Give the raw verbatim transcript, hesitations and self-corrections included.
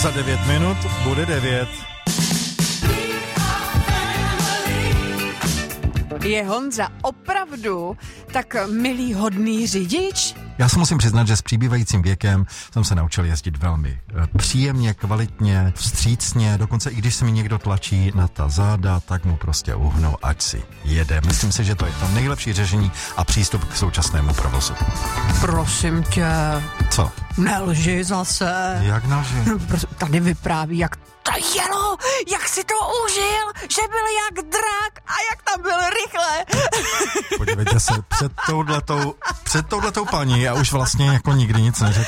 Za devět minut bude devět. Je Honza opravdu tak milý, hodný řidič? Já se musím přiznat, že s přibývajícím věkem jsem se naučil jezdit velmi příjemně, kvalitně, vstřícně, dokonce i když se mi někdo tlačí na ta záda, tak mu prostě uhnu, ať si jede. Myslím si, že to je to nejlepší řešení a přístup k současnému provozu. Prosím tě. Co? Nelži zase. Jak nelži? Tady vypráví, jak to jelo, jak si to užil, že byl jak drak a jak tam byl rychle. Podívejte se, před touhletou, před touhletou paní já už vlastně jako nikdy nic neřekl.